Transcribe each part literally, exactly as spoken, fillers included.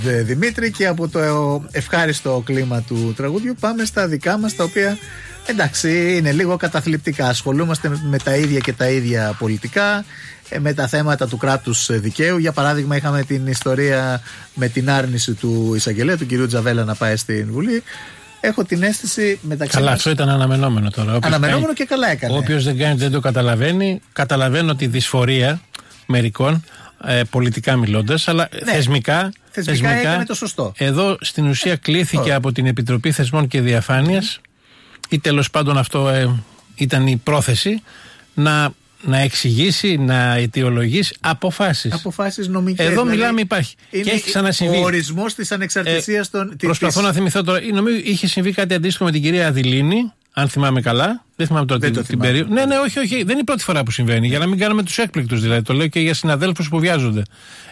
Δημήτρη, και από το ευχάριστο κλίμα του τραγούδιου πάμε στα δικά μας, τα οποία εντάξει είναι λίγο καταθλιπτικά. Ασχολούμαστε με τα ίδια και τα ίδια πολιτικά, με τα θέματα του κράτους δικαίου. Για παράδειγμα, είχαμε την ιστορία με την άρνηση του εισαγγελέα, του κυρίου Τζαβέλα, να πάει στην Βουλή. Έχω την αίσθηση μεταξύ Καλά, μας... αυτό ήταν αναμενόμενο τώρα. Όποιος αναμενόμενο κάνει, και καλά έκανε. Όποιος δεν κάνει, δεν το καταλαβαίνει. Καταλαβαίνω τη δυσφορία μερικών, ε, πολιτικά μιλώντας, αλλά ναι, θεσμικά. Θεσμικά, θεσμικά έκανε το σωστό. Εδώ στην ουσία κλήθηκε oh. από την Επιτροπή Θεσμών και Διαφάνειας, mm. ή τέλος πάντων αυτό ε, ήταν η πρόθεση, να, να εξηγήσει, να αιτιολογήσει αποφάσεις. Αποφάσεις νομικές. Εδώ δηλαδή, μιλάμε, υπάρχει. Και έχει ξανασυμβεί. Ο ορισμός της ανεξαρτησίας ε, των. Προσπαθώ της... να θυμηθώ τώρα. Νομίζω είχε συμβεί κάτι αντίστοιχο με την κυρία Αδηλίνη, αν θυμάμαι καλά. Δεν θυμάμαι τώρα δεν την, το την περίοδο. Ναι, ναι, όχι, όχι. Δεν είναι η πρώτη φορά που συμβαίνει. Για να μην κάνουμε τους έκπληκτους, δηλαδή. Το λέω και για συναδέλφους που βιάζονται.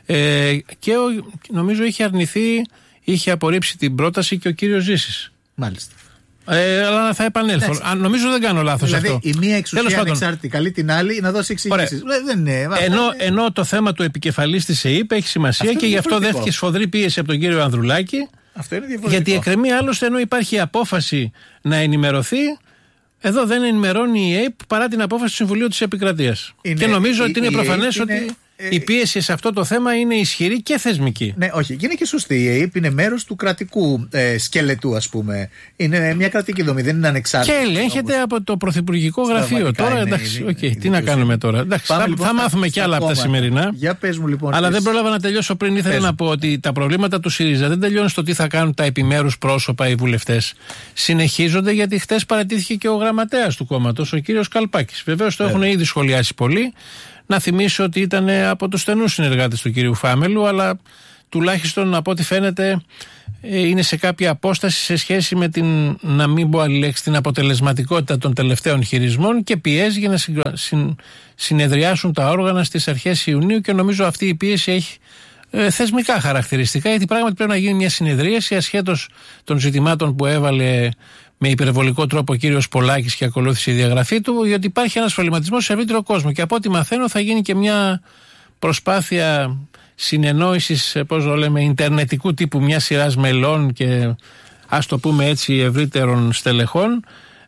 Ε, και ο, νομίζω είχε αρνηθεί, είχε απορρίψει την πρόταση και ο κύριος Ζήσης. Μάλιστα. Ε, αλλά θα επανέλθω. Α, νομίζω δεν κάνω λάθος δηλαδή, αυτό. Η μία εξουσία ανεξάρτητη καλεί την άλλη να δώσει εξηγήσεις. Δεν είναι. Ενώ, ενώ το θέμα του επικεφαλής της ΕΥΠ έχει σημασία αυτό και γι' αυτό δέχτηκε σφοδρή πίεση από τον κύριο Ανδρουλάκη. Αυτό είναι διαφορετικό. Γιατί εκκρεμεί άλλωστε, ενώ υπάρχει απόφαση να ενημερωθεί. Εδώ δεν ενημερώνει η ΕΕΠ παρά την απόφαση του Συμβουλίου της Επικρατείας. Και νομίζω η, ότι είναι προφανές είναι, ότι ε, η πίεση σε αυτό το θέμα είναι ισχυρή και θεσμική. Ναι, όχι, και είναι και σωστή. Η ΕΕΠ είναι μέρος του κρατικού ε, σκελετού, ας πούμε. Είναι μια κρατική δομή, δεν είναι ανεξάρτητη. Και ελέγχεται όπως... από το Πρωθυπουργικό Γραφείο. Τώρα είναι, εντάξει, είναι, okay, είναι, τι είναι, να κάνουμε τώρα. Εντάξει, θα, λοιπόν, θα μάθουμε κι άλλα από τα σημερινά. Για πες μου, λοιπόν, αλλά πες. δεν πρόλαβα να τελειώσω πριν. Ήθελα πες. να πω ότι τα προβλήματα του ΣΥΡΙΖΑ δεν τελειώνουν στο τι θα κάνουν τα επιμέρους πρόσωπα οι βουλευτές. Συνεχίζονται, γιατί χτες παρατήθηκε και ο γραμματέας του κόμματος, ο κύριος Καλπάκης. Βεβαίως το έχουν ήδη σχολιάσει πολύ. Να θυμίσω ότι ήταν από τους στενούς συνεργάτες του κυρίου Φάμελου, αλλά τουλάχιστον από ό,τι φαίνεται είναι σε κάποια απόσταση σε σχέση με την, να μην πω άλλη λέξη, την αποτελεσματικότητα των τελευταίων χειρισμών, και πιέζει για να συν, συν, συνεδριάσουν τα όργανα στις αρχές Ιουνίου, και νομίζω αυτή η πίεση έχει ε, θεσμικά χαρακτηριστικά, γιατί πράγματι πρέπει να γίνει μια συνεδρίαση ασχέτως των ζητημάτων που έβαλε με υπερβολικό τρόπο ο κύριος Πολάκης και ακολούθησε η διαγραφή του, γιατί υπάρχει ένας προβληματισμός σε ευρύτερο κόσμο. Και από ό,τι μαθαίνω θα γίνει και μια προσπάθεια συνεννόησης, πώς το λέμε, ιντερνετικού τύπου, μια σειράς μελών και ας το πούμε έτσι ευρύτερων στελεχών,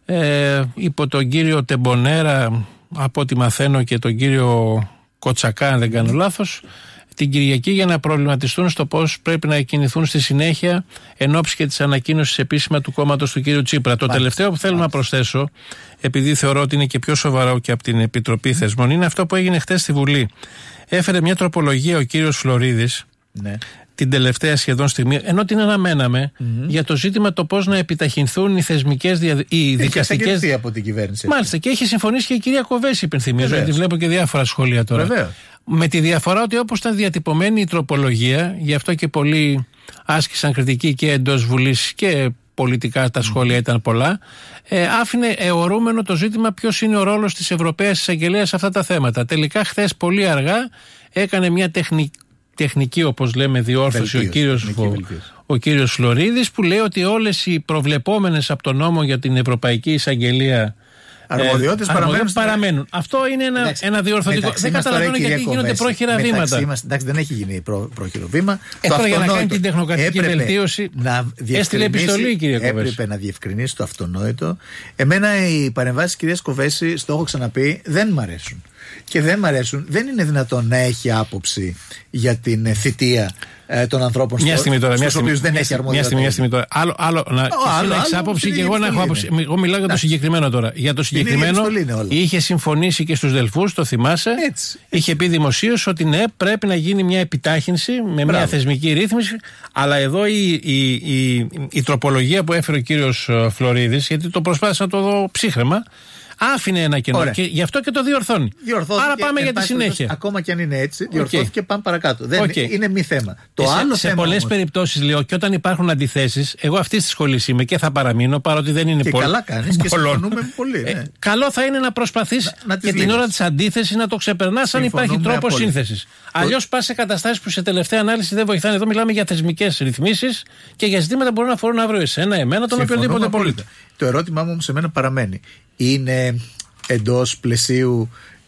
ε, υπό τον κύριο Τεμπονέρα, από ό,τι μαθαίνω, και τον κύριο Κοτσακά, αν δεν κάνω λάθος, την Κυριακή, για να προβληματιστούν στο πώς πρέπει να κινηθούν στη συνέχεια εν ώψη και της ανακοίνωσης επίσημα του κόμματος του κύριου Τσίπρα. Το τελευταίο που θέλω να προσθέσω, επειδή θεωρώ ότι είναι και πιο σοβαρό και από την Επιτροπή Θεσμών, είναι αυτό που έγινε χτες στη Βουλή. Έφερε μια τροπολογία ο κύριος Φλωρίδης, ναι, την τελευταία σχεδόν στιγμή, ενώ την αναμέναμε, mm-hmm. για το ζήτημα το πώς να επιταχυνθούν οι θεσμικές δια... οι δικαστικές. Έχει από την κυβέρνηση. Μάλιστα, και έχει συμφωνήσει και η κυρία Κοβέση, υπενθυμίζω, γιατί βλέπω και διάφορα σχόλια τώρα. Βεβαίως. Με τη διαφορά ότι όπως ήταν διατυπωμένη η τροπολογία, γι' αυτό και πολλοί άσκησαν κριτική και εντός Βουλής και πολιτικά τα σχόλια ήταν πολλά, ε, άφηνε αιωρούμενο το ζήτημα ποιος είναι ο ρόλος της Ευρωπαίας Εισαγγελέας σε αυτά τα θέματα. Τελικά χθες πολύ αργά έκανε μια τεχνική, τεχνική όπως λέμε διόρθωση ο κύριος, ο, ο κύριος Φλωρίδης, που λέει ότι όλες οι προβλεπόμενες από τον νόμο για την Ευρωπαϊκή Εισαγγελία αρμοδιότητες ε, παραμένουν. παραμένουν. Αυτό είναι ένα, εντάξει, ένα διορθωτικό. Δεν καταλαβαίνω γιατί γίνονται πρόχειρα βήματα. Μας, εντάξει, δεν έχει γίνει πρό, πρόχειρο βήμα. Ε, τώρα για να κάνει την τεχνοκρατική βελτίωση, έστειλε επιστολή, κύριε Κοβέση. Έπρεπε να διευκρινίσει το αυτονόητο. Εμένα οι παρεμβάσεις της κυρίας Κοβέση, το έχω ξαναπεί, δεν μ' αρέσουν. Και δεν μ' αρέσουν. Δεν είναι δυνατόν να έχει άποψη για την θητεία ε, των ανθρώπων μια στιγμή τώρα, στους οποίους δεν έχει αρμοδιότητα. Μια στιγμή τώρα. Άλλο, άλλο, να, άλλο, να έχει άποψη και εγώ να έχω άποψη. Εγώ μιλάω για το συγκεκριμένο τώρα. Για το συγκεκριμένο είχε συμφωνήσει και στους Δελφούς, το θυμάσαι. Έτσι, είχε πει δημοσίως ότι ναι, πρέπει να γίνει μια επιτάχυνση με μια θεσμική ρύθμιση. Αλλά εδώ η, η, η, η, η τροπολογία που έφερε ο κύριος Φλωρίδης, γιατί το προσπάθησα να το δω ψύχρεμα, άφηνε ένα κενό. Και γι' αυτό και το διορθώνει. Άρα πάμε για τη συνέχεια. Ακόμα και αν είναι έτσι, διορθώθηκε, okay. πάμε παρακάτω. Δεν okay. είναι μη θέμα. Το σε, άλλο σε θέμα. Σε πολλές περιπτώσεις λέω, και όταν υπάρχουν αντιθέσεις, εγώ αυτή τη σχολή είμαι και θα παραμείνω, παρότι δεν είναι και πολύ. Καλά κάνεις και συμφωνούμε πολύ. Ναι. Ε, καλό θα είναι να προσπαθείς και την ώρα της αντίθεσης να το ξεπερνάς, αν υπάρχει τρόπος σύνθεσης. Αλλιώς πας σε καταστάσεις που σε τελευταία ανάλυση δεν βοηθάνε. Εδώ μιλάμε για θεσμικές ρυθμίσεις και για ζητήματα που μπορούν να αφορούν αύριο εσένα, εμένα, τον οποιοδήποτε πολίτη. Το ερώτημά μου σε μένα παραμένει. Είναι εντός πλαισίου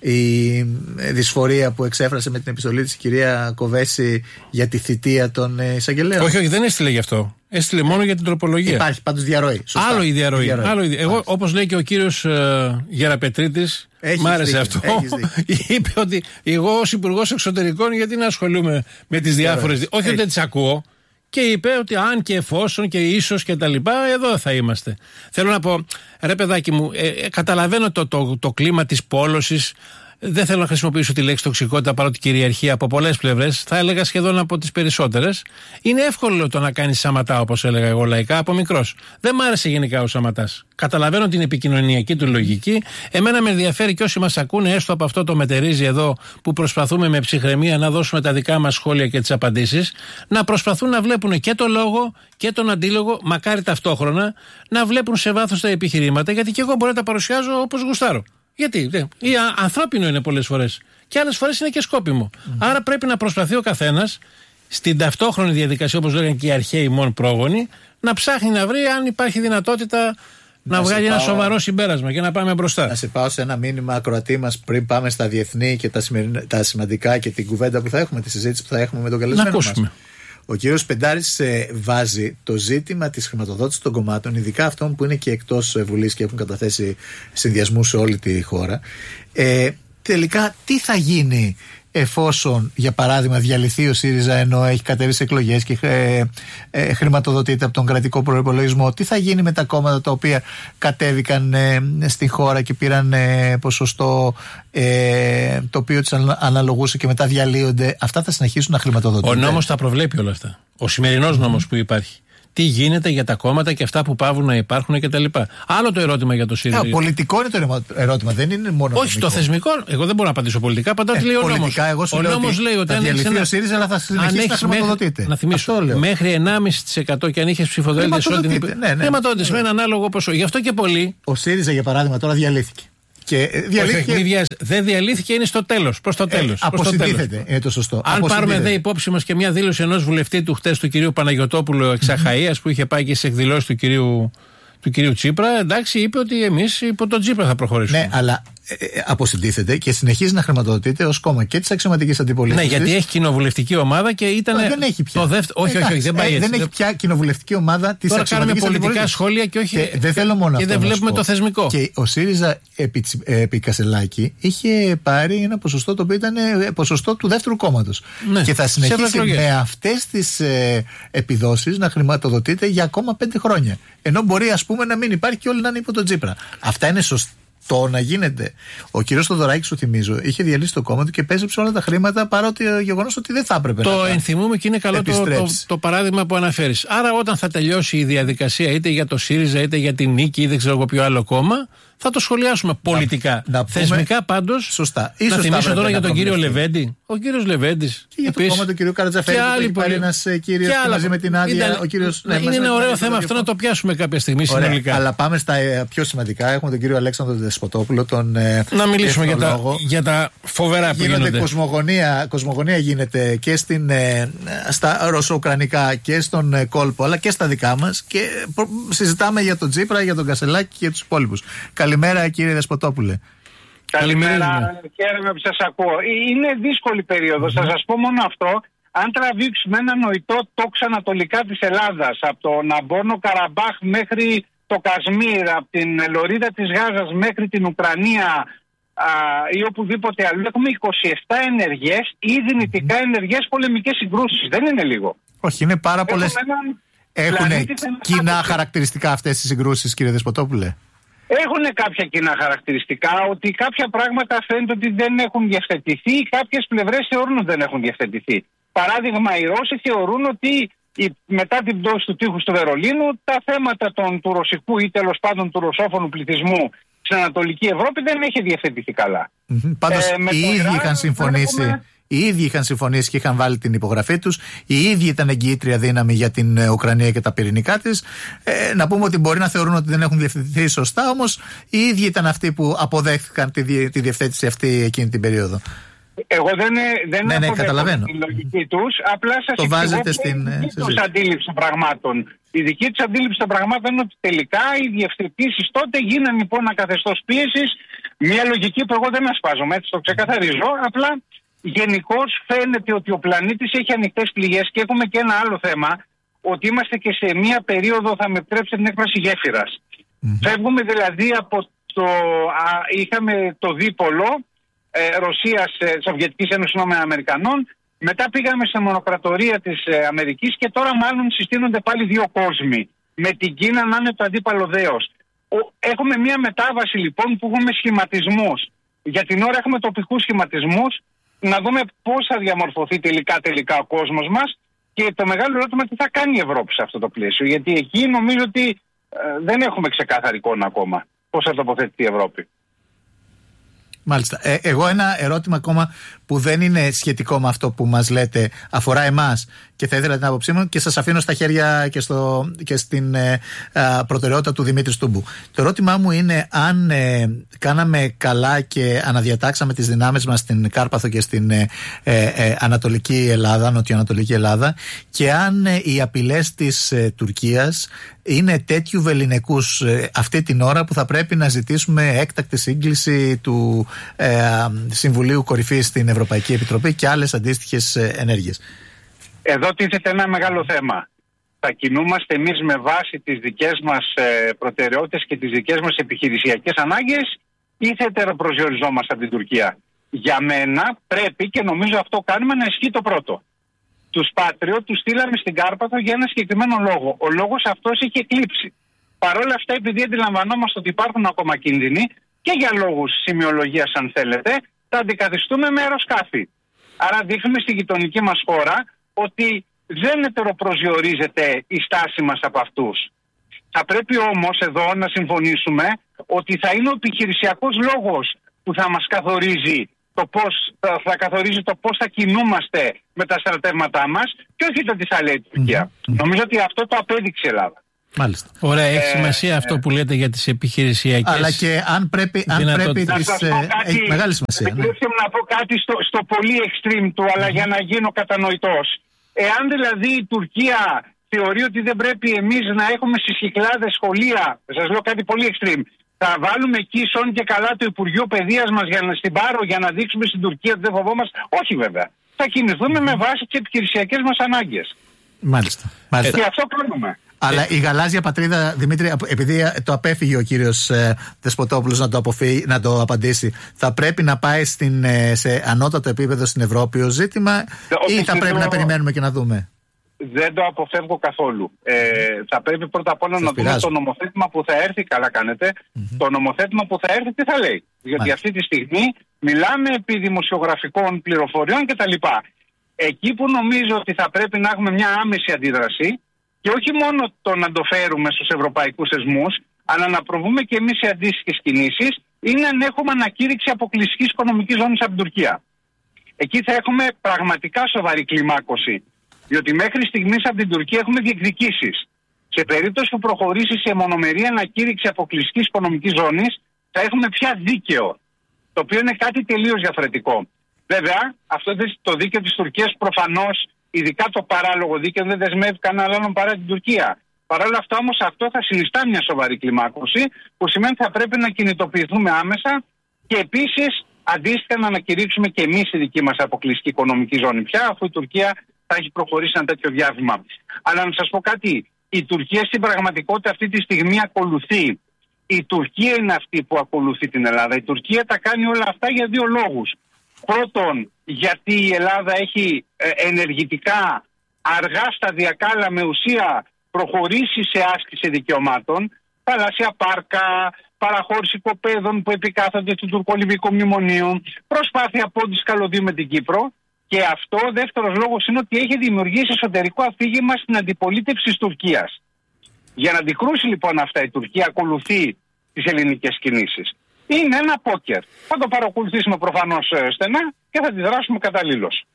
η δυσφορία που εξέφρασε με την επιστολή της η κυρία Κοβέση για τη θητεία των εισαγγελέων? Όχι, όχι, δεν έστειλε γι' αυτό. Έστειλε μόνο για την τροπολογία. Υπάρχει πάντως διαρροή. Σωστά. Άλλο η διαρροή. διαρροή. Άλλο η... Εγώ, όπως λέει και ο κύριος ε, Γεραπετρίτης, μ' άρεσε αυτό. Είπε ότι εγώ ως Υπουργός Εξωτερικών, γιατί να ασχολούμαι με τις διάφορες. Όχι ότι δεν τις ακούω. Και είπε ότι αν και εφόσον και ίσως και τα λοιπά, εδώ θα είμαστε. Θέλω να πω, ρε παιδάκι μου, ε, ε, καταλαβαίνω το, το, το κλίμα της πόλωσης. Δεν θέλω να χρησιμοποιήσω τη λέξη τοξικότητα, παρότι κυριαρχεί από πολλές πλευρές. Θα έλεγα σχεδόν από τις περισσότερες. Είναι εύκολο το να κάνεις σαματά, όπως έλεγα εγώ λαϊκά, από μικρός. Δεν μ' άρεσε γενικά ο σαματάς. Καταλαβαίνω την επικοινωνιακή του λογική. Εμένα με ενδιαφέρει και όσοι μας ακούνε, έστω από αυτό το μετερίζει εδώ, που προσπαθούμε με ψυχραιμία να δώσουμε τα δικά μας σχόλια και τις απαντήσεις, να προσπαθούν να βλέπουν και το λόγο και τον αντίλογο, μακάρι ταυτόχρονα, να βλέπουν σε βάθος τα επιχειρήματα, γιατί και εγώ μπορώ να τα παρουσιάζω όπως γουστάρω. Γιατί, δε, ή ανθρώπινο είναι πολλές φορές και άλλες φορές είναι και σκόπιμο. Mm. Άρα πρέπει να προσπαθεί ο καθένας στην ταυτόχρονη διαδικασία, όπως λέγανε και οι αρχαίοι μόν πρόγονοι, να ψάχνει να βρει αν υπάρχει δυνατότητα να, να βγάλει ένα πάω... σοβαρό συμπέρασμα και να πάμε μπροστά. Να σε πάω σε ένα μήνυμα ακροατή μας πριν πάμε στα διεθνή και τα, σημερινά, τα σημαντικά και την κουβέντα που θα έχουμε, τη συζήτηση που θα έχουμε με τον καλεσμένο μας. Ο κύριος Πεντάρης ε, βάζει το ζήτημα της χρηματοδότησης των κομμάτων, ειδικά αυτών που είναι και εκτός Βουλής και έχουν καταθέσει συνδυασμούς σε όλη τη χώρα. Ε, τελικά τι θα γίνει εφόσον, για παράδειγμα, διαλυθεί ο ΣΥΡΙΖΑ ενώ έχει κατέβει σε εκλογές και ε, ε, χρηματοδοτείται από τον κρατικό προϋπολογισμό? Τι θα γίνει με τα κόμματα τα οποία κατέβηκαν ε, στην χώρα και πήραν ε, ποσοστό ε, το οποίο τους αναλογούσε και μετά διαλύονται? Αυτά θα συνεχίσουν να χρηματοδοτούνται? Ο νόμος τα προβλέπει όλα αυτά. Ο σημερινός νόμος που υπάρχει. Τι γίνεται για τα κόμματα και αυτά που πάβουν να υπάρχουν κτλ. Άλλο το ερώτημα για το ΣΥΡΙΖΑ. Ε, πολιτικό είναι το ερώτημα, δεν είναι μόνο. Όχι, νομικό. Το θεσμικό. Εγώ δεν μπορώ να απαντήσω πολιτικά. Απαντάω τι λέει ο νόμος. Ο νόμος λέει ότι αν έχει. Ο ΣΥΡΙΖΑ, αλλά θα συνεχίσει να χρηματοδοτείται. Να θυμίσω. Μέχρι ενάμιση τοις εκατό και αν είχε ψηφοδέλτια σε όλη την. Χρηματοδότηση με έναν άλογο ποσό. Γι' αυτό και πολύ. Ο ΣΥΡΙΖΑ, για παράδειγμα, τώρα διαλύθηκε. Και διαλύθηκε... όχι, όχι, δεν διαλύθηκε, είναι στο τέλος. Προς το τέλος. Ε, αποσυντήθεται, είναι το σωστό. Αν πάρουμε δε υπόψη μας και μια δήλωση ενός βουλευτή του χτες, του κυρίου Παναγιωτόπουλου εξ Αχαΐας, που είχε πάει και σε εκδηλώσεις του κυρίου, του κυρίου Τσίπρα, εντάξει, είπε ότι εμείς υπό τον Τσίπρα θα προχωρήσουμε. Ναι, αλλά ε, ε, αποσυντήθεται και συνεχίζει να χρηματοδοτείται ως κόμμα και της αξιωματικής αντιπολίτευσης. Ναι, γιατί έχει κοινοβουλευτική ομάδα και ήταν. Δεν έχει πια. Το δεύτερο... όχι, όχι, όχι, δεν πάει ε, έτσι. Δεν έχει πια κοινοβουλευτική ομάδα της αξιωματικής αντιπολίτευσης. Τώρα κάνουμε πολιτικά σχόλια και όχι. Και δεν θέλω μόνο και αυτό. Και δεν βλέπουμε το θεσμικό. Και ο ΣΥΡΙΖΑ επί, επί Κασελάκη είχε πάρει ένα ποσοστό το οποίο ήταν ποσοστό του δεύτερου κόμματος. Ναι, και θα συνεχίσει με αυτές τις ε, επιδόσεις να χρηματοδοτείται για ακόμα πέντε χρόνια. Ενώ μπορεί, ας πούμε, να μην υπάρχει και όλοι να είναι υπό τον Τσίπρα. Αυτά είναι σωστά. Το να γίνεται. Ο κύριος Θοδωράκης, σου θυμίζω, είχε διαλύσει το κόμμα του και πέζεψε όλα τα χρήματα, παρότι το γεγονός ότι δεν θα έπρεπε το να το ενθυμούμε και είναι καλό το, το, το παράδειγμα που αναφέρεις. Άρα, όταν θα τελειώσει η διαδικασία είτε για το ΣΥΡΙΖΑ είτε για την Νίκη ή δεν ξέρω εγώ ποιο άλλο κόμμα, θα το σχολιάσουμε πολιτικά. Να, να θεσμικά πάντως. Σωστά. Να θυμίσω τώρα για τον κύριο Λεβέντη. Ο κύριος Λεβέντης. Και για το κόμμα του κυρίου Καρατζαφέρη που έχει πάρει ένας κύριος και μαζί με την άδεια. Είναι ένα ωραίο θέμα αυτό να το πιάσουμε κάποια στιγμή συνολικά. Αλλά πάμε στα πιο σημαντικά. Έχουμε τον κύριο Αλέξανδρο Δεσποτόπουλο. Να μιλήσουμε για τα, για τα φοβερά που γίνονται. Κοσμογονία, κοσμογονία γίνεται και στην, στα ρωσο-ουκρανικά και στον κόλπο, αλλά και στα δικά μας. Και συζητάμε για τον Τσίπρα, για τον Κασελάκη και τους υπόλοιπους. Καλημέρα, κύριε Δεσποτόπουλε. Καλημέρα, χαίρομαι που σας ακούω. Είναι δύσκολη περίοδος, θα σας πω μόνο αυτό. Αν τραβήξουμε ένα νοητό τόξο ανατολικά της Ελλάδας, από το Ναγκόρνο Καραμπάχ μέχρι το Κασμίρ, από την Λωρίδα της Γάζας μέχρι την Ουκρανία α, ή οπουδήποτε αλλού, έχουμε είκοσι επτά ενεργές ή δυνητικά ενεργές πολεμικές συγκρούσεις. Δεν είναι λίγο. Όχι, είναι πάρα πολλές. Έχουν κοινά χαρακτηριστικά αυτές τις συγκρούσεις, κύριε Δεσποτόπουλε? Έχουν κάποια κοινά χαρακτηριστικά, ότι κάποια πράγματα φαίνεται ότι δεν έχουν διευθετηθεί ή κάποιες πλευρές θεωρούν ότι δεν έχουν διευθετηθεί. Παράδειγμα, οι Ρώσοι θεωρούν ότι η, μετά την πτώση του τείχους του Βερολίνου, τα θέματα των, του ρωσικού ή τέλος πάντων του ρωσόφωνου πληθυσμού στην Ανατολική Ευρώπη δεν έχει διευθετηθεί καλά. Mm-hmm. Πάντως ε, οι ίδιοι Ιράν, είχαν συμφωνήσει. Έχουμε... Οι ίδιοι είχαν συμφωνήσει και είχαν βάλει την υπογραφή τους. Οι ίδιοι ήταν εγγυήτρια δύναμη για την Ουκρανία και τα πυρηνικά της. Ε, να πούμε ότι μπορεί να θεωρούν ότι δεν έχουν διευθετηθεί σωστά, όμως οι ίδιοι ήταν αυτοί που αποδέχθηκαν τη, τη διευθέτηση αυτή εκείνη την περίοδο. Εγώ δεν, δεν ναι, ναι, καταλαβαίνω τη λογική τους, απλά σας το βάζετε στην η δική τους αντίληψη των πραγμάτων. Η δική τους αντίληψη των πραγμάτων είναι ότι τελικά οι διευθετήσεις τότε γίνανε υπό ένα καθεστώς πίεσης Μια λογική που εγώ δεν ασπάζομαι, έτσι το ξεκαθαρίζω. Απλά γενικώς φαίνεται ότι ο πλανήτης έχει ανοιχτές πληγές και έχουμε και ένα άλλο θέμα, ότι είμαστε και σε μια περίοδο, θα με επιτρέψετε την έκφραση, γέφυρας. Mm-hmm. Φεύγουμε δηλαδή από το. Α, είχαμε το δίπολο ε, Ρωσίας, ε, Σοβιετικής Ένωσης των Αμερικανών. Μετά πήγαμε στη μονοκρατορία της ε, Αμερικής και τώρα μάλλον συστήνονται πάλι δύο κόσμοι. Με την Κίνα να είναι το αντίπαλο δέος. Έχουμε μια μετάβαση λοιπόν που έχουμε σχηματισμούς. Για την ώρα έχουμε τοπικούς σχηματισμούς. Να δούμε πώς θα διαμορφωθεί τελικά τελικά ο κόσμος μας. Και το μεγάλο ερώτημα τι θα κάνει η Ευρώπη σε αυτό το πλαίσιο. Γιατί εκεί νομίζω ότι ε, δεν έχουμε ξεκάθαρη εικόνα ακόμα πώς θα τοποθετηθεί η Ευρώπη. Μάλιστα. Ε, εγώ ένα ερώτημα ακόμα που δεν είναι σχετικό με αυτό που μας λέτε, αφορά εμάς και θα ήθελα την άποψή μου και σας αφήνω στα χέρια και, στο, και στην ε, α, προτεραιότητα του Δημήτρη Στούμπου. Το ερώτημά μου είναι αν ε, κάναμε καλά και αναδιατάξαμε τις δυνάμεις μας στην Κάρπαθο και στην ε, ε, ε, Ανατολική Ελλάδα, Νοτιοανατολική Ελλάδα, και αν ε, οι απειλές της ε, Τουρκίας είναι τέτοιου βεληνικούς ε, αυτή την ώρα που θα πρέπει να ζητήσουμε έκτακτη σύγκληση του ε, Συμβουλίου Κορυφής στην Ευρωπαϊκή Επιτροπή και άλλες αντίστοιχες ε, ενέργειες. Εδώ τίθεται ένα μεγάλο θέμα. Θα κινούμαστε εμείς με βάση τις δικές μας ε, προτεραιότητες και τις δικές μας επιχειρησιακές ανάγκες ή θα ετεροπροσδιοριζόμαστε από την Τουρκία. Για μένα πρέπει, και νομίζω αυτό κάνουμε, να ισχύει το πρώτο. Τους Πάτριο τους στείλαμε στην Κάρπαθο για ένα συγκεκριμένο λόγο. Ο λόγος αυτός είχε εκλείψει. Παρ' όλα αυτά, επειδή αντιλαμβανόμαστε ότι υπάρχουν ακόμα κίνδυνοι και για λόγους σημειολογίας, αν θέλετε, τα αντικαθιστούμε με αεροσκάφη. Άρα δείχνουμε στη γειτονική μας χώρα ότι δεν ετεροπροσδιορίζεται η στάση μας από αυτούς. Θα πρέπει όμως εδώ να συμφωνήσουμε ότι θα είναι ο επιχειρησιακός λόγος που θα μας καθορίζει το πώς, θα καθορίζει το πώς θα κινούμαστε με τα στρατεύματά μας και όχι το τι θα λέει η Τουρκία. Mm-hmm. Νομίζω ότι αυτό το απέδειξε η Ελλάδα. Μάλιστα. Ωραία, έχει σημασία ε, αυτό που λέτε για τις επιχειρησιακές. Αλλά και αν πρέπει, αν πρέπει τις, ε, κάτι, έχει μεγάλη σημασία. Επιτρέψτε μου να πω κάτι στο, στο πολύ extreme του, αλλά mm. για να γίνω κατανοητός. Εάν δηλαδή η Τουρκία θεωρεί ότι δεν πρέπει εμείς να έχουμε στις Κυκλάδες σχολεία, σας λέω κάτι πολύ extreme, θα βάλουμε εκεί σόν και καλά το Υπουργείο Παιδείας μας για να, στην Πάρο για να δείξουμε στην Τουρκία ότι δεν φοβόμαστε. Όχι βέβαια. Θα κινηθούμε mm. με βάση τις επιχειρησιακές μας ανάγκες. Μάλιστα. Μάλιστα. Και αυτό κάνουμε. Αλλά η γαλάζια πατρίδα, Δημήτρη, επειδή το απέφυγε ο κύριος ε, Δεσποτόπουλος να το, αποφύγει, να το απαντήσει, θα πρέπει να πάει στην, ε, σε ανώτατο επίπεδο στην Ευρώπη ως ζήτημα ή θα πρέπει να περιμένουμε και να δούμε? Δεν το αποφεύγω καθόλου. Ε, θα πρέπει πρώτα απ' όλα να δούμε το νομοθέτημα που θα έρθει, καλά κάνετε, mm-hmm. το νομοθέτημα που θα έρθει τι θα λέει. Γιατί Μάλιστα. αυτή τη στιγμή μιλάμε επί δημοσιογραφικών πληροφοριών κτλ. Εκεί που νομίζω ότι θα πρέπει να έχουμε μια άμεση αντίδραση, και όχι μόνο το να το φέρουμε στους ευρωπαϊκούς θεσμούς, αλλά να προβούμε και εμείς σε αντίστοιχες κινήσεις, είναι αν έχουμε ανακήρυξη αποκλειστικής οικονομικής ζώνης από την Τουρκία. Εκεί θα έχουμε πραγματικά σοβαρή κλιμάκωση. Διότι μέχρι στιγμής από την Τουρκία έχουμε διεκδικήσεις. Σε περίπτωση που προχωρήσει σε μονομερή ανακήρυξη αποκλειστικής οικονομικής ζώνης, θα έχουμε πια δίκαιο. Το οποίο είναι κάτι τελείως διαφορετικό. Βέβαια, αυτό το δίκαιο της Τουρκίας προφανώς, ειδικά το παράλογο δίκαιο, δεν δεσμεύει κανέναν άλλον παρά την Τουρκία. Παρ' όλα αυτά όμως αυτό θα συνιστά μια σοβαρή κλιμάκωση, που σημαίνει ότι θα πρέπει να κινητοποιηθούμε άμεσα και επίσης αντίστοιχα να ανακηρύξουμε και εμείς τη δική μας αποκλειστική οικονομική ζώνη πια, αφού η Τουρκία θα έχει προχωρήσει ένα τέτοιο διάβημα. Αλλά να σας πω κάτι, η Τουρκία στην πραγματικότητα αυτή τη στιγμή ακολουθεί. Η Τουρκία είναι αυτή που ακολουθεί την Ελλάδα. Η Τουρκία τα κάνει όλα αυτά για δύο λόγους. Πρώτον, γιατί η Ελλάδα έχει ε, ενεργητικά, αργά, σταδιακά, αλλά με ουσία προχωρήσει σε άσκηση δικαιωμάτων, θαλάσσια πάρκα, παραχώρηση οικοπαίδων που επικάθονται του τουρκολιβικού μνημονίου, προσπάθεια πόντης καλωδίου με την Κύπρο. Και αυτό, ο δεύτερος λόγος, είναι ότι έχει δημιουργήσει εσωτερικό αφήγημα στην αντιπολίτευση της Τουρκίας. Για να αντικρούσει λοιπόν αυτά η Τουρκία ακολουθεί τις ελληνικές κινήσεις. Είναι ένα πόκερ. Θα το παρακολουθήσουμε προφανώς στενά και θα αντιδράσουμε καταλήλως.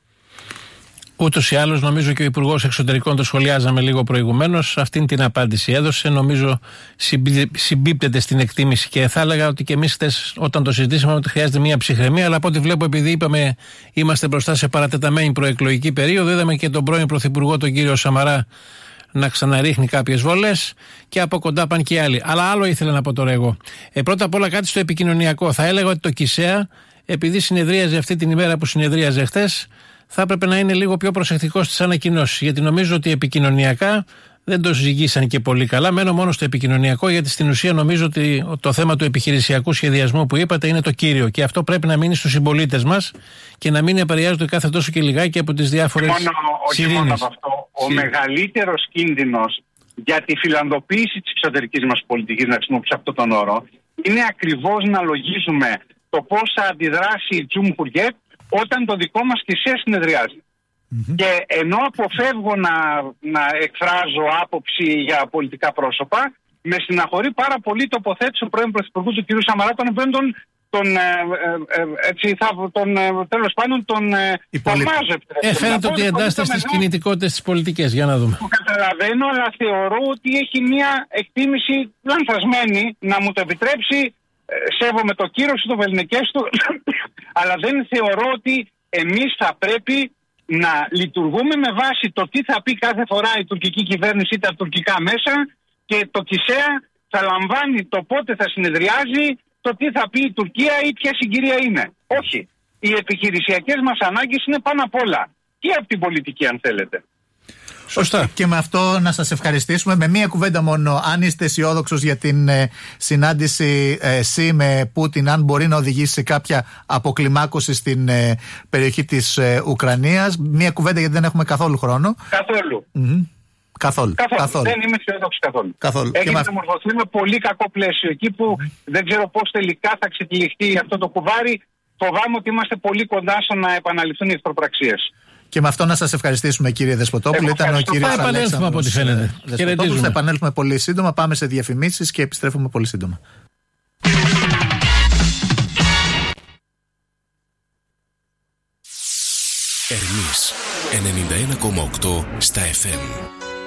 Ούτως ή άλλως, νομίζω και ο Υπουργός Εξωτερικών, το σχολιάζαμε λίγο προηγουμένως, αυτήν την απάντηση έδωσε. Νομίζω συμπίπτεται στην εκτίμηση και θα έλεγα ότι και εμείς χτες όταν το συζητήσαμε ότι χρειάζεται μια ψυχραιμία. Αλλά από ό,τι βλέπω, επειδή είπαμε είμαστε μπροστά σε παρατεταμένη προεκλογική περίοδο, είδαμε και τον πρώην Πρωθυπουργό, τον κύριο Σαμαρά, να ξαναρίχνει κάποιες βολές και από κοντά πάνε και άλλοι. Αλλά άλλο ήθελα να πω τώρα εγώ. Ε, πρώτα απ' όλα κάτι στο επικοινωνιακό. Θα έλεγα ότι το ΚΙΣΕΑ, επειδή συνεδρίαζε αυτή την ημέρα που συνεδρίαζε χθες, θα έπρεπε να είναι λίγο πιο προσεκτικός στις ανακοινώσεις. Γιατί νομίζω ότι επικοινωνιακά δεν το ζυγίσαν και πολύ καλά. Μένω μόνο στο επικοινωνιακό, γιατί στην ουσία νομίζω ότι το θέμα του επιχειρησιακού σχεδιασμού που είπατε είναι το κύριο. Και αυτό πρέπει να μείνει στους συμπολίτες μας και να μην επηρεάζονται κάθε τόσο και λιγάκι από τις διάφορες σιρήνες. Όχι μόνο από αυτό. Ο μεγαλύτερος κίνδυνος για τη φιλανδοποίηση της εξωτερικής μας πολιτικής, να χρησιμοποιήσω αυτόν τον όρο, είναι ακριβώς να λογίζουμε το πώς θα αντιδράσει η Τζουμχουριέτ όταν το δικό μας ΚΙΣΕΑ συνεδριάζει. Mm-hmm. Και ενώ αποφεύγω να, να εκφράζω άποψη για πολιτικά πρόσωπα, με συναχωρεί πάρα πολύ η τοποθέτηση του πρώην Πρωθυπουργού του κ. Σαμαρά, τον οποίον τον, τον, ε, ε, έτσι, θα, τον ε, τέλος πάντων τον θαυμάζω. Ε, φαίνεται ότι εντάσσεται στις κινητικότητες της πολιτικής. Για να δούμε. Το καταλαβαίνω, αλλά θεωρώ ότι έχει μια εκτίμηση λανθασμένη, να μου το επιτρέψει. Ε, σέβομαι το κύρος του, το βεληνικές του, αλλά δεν θεωρώ ότι εμείς θα πρέπει να λειτουργούμε με βάση το τι θα πει κάθε φορά η τουρκική κυβέρνηση ή τα τουρκικά μέσα, και το ΚΙΣΕΑ θα λαμβάνει το πότε θα συνεδριάζει, το τι θα πει η Τουρκία ή ποια συγκυρία είναι. Όχι. Οι επιχειρησιακές μας ανάγκες είναι πάνω απ' όλα. Και από την πολιτική, αν θέλετε. Σωστά. Και με αυτό να σας ευχαριστήσουμε. Με μία κουβέντα μόνο, αν είστε αισιόδοξος για την ε, συνάντηση ε, ΣΥ με Πούτιν, αν μπορεί να οδηγήσει σε κάποια αποκλιμάκωση στην ε, περιοχή της ε, Ουκρανίας. Μία κουβέντα, γιατί δεν έχουμε καθόλου χρόνο. Καθόλου. Mm-hmm. Καθόλου. Καθόλου. καθόλου. Δεν είμαι αισιόδοξος καθόλου. καθόλου. Έχει δημορφωθεί με πολύ κακό πλαίσιο. Εκεί που mm-hmm. δεν ξέρω πώς τελικά θα ξετυλιχτεί αυτό το κουβάρι, φοβάμαι ότι είμαστε πολύ κοντά στο να επαναληφθούν οι εχθροπραξίες. Και με αυτό να σας ευχαριστήσουμε, κύριε Δεσποτόπουλο. Ήταν ο κύριος Αλέξανδρος από ό,τι φαίνεται. Δεσποτόπουλος. Θα επανέλθουμε πολύ σύντομα. Πάμε σε διαφημίσεις και επιστρέφουμε πολύ σύντομα. Ερμής ενενήντα ένα κόμμα οκτώ στα εφ εμ.